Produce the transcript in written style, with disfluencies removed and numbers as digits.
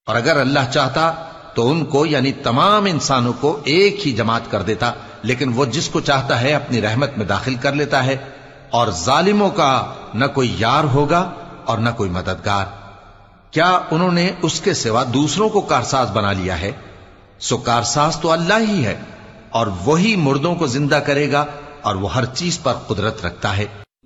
और अगर अल्लाह चाहता तो उनको यानी तमाम इंसानों को एक ही जमात कर देता, लेकिन वो जिसको चाहता है अपनी रहमत में दाखिल कर लेता है, और जालिमों का न कोई यार होगा और न कोई मददगार। क्या उन्होंने उसके सिवा दूसरों को कारसाज बना लिया है? सो कारसाज तो अल्लाह ही है, और वही मुर्दों को जिंदा करेगा और वो हर चीज पर कुदरत रखता है।